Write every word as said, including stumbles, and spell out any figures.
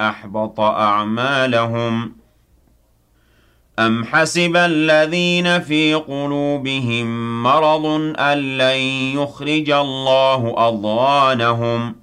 أحبط أعمالهم أم حسب الذين في قلوبهم مرض أن لن يخرج الله أضغانهم